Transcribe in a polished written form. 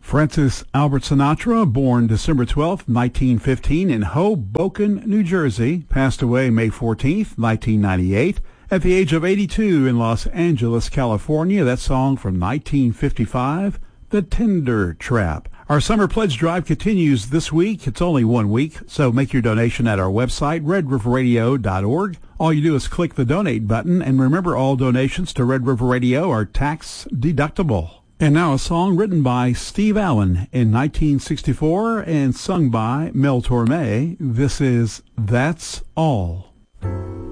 Francis Albert Sinatra, born December 12, 1915 in Hoboken, New Jersey, passed away May 14, 1998, at the age of 82 in Los Angeles, California. That song from 1955, The Tender Trap. Our Summer Pledge Drive continues this week. It's only 1 week, so make your donation at our website, redriverradio.org. All you do is click the donate button, and remember, all donations to Red River Radio are tax deductible. And now a song written by Steve Allen in 1964 and sung by Mel Torme. This is That's All.